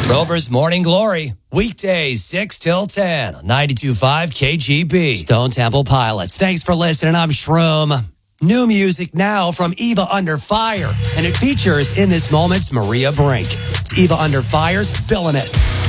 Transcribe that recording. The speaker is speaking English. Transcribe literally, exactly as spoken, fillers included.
Rover's Morning Glory, weekdays six till ten, ninety-two point five K G B. Stone Temple Pilots. Thanks for listening. I'm Shroom. New music now from Eva Under Fire, and it features in this moment's Maria Brink. It's Eva Under Fire's Villainous.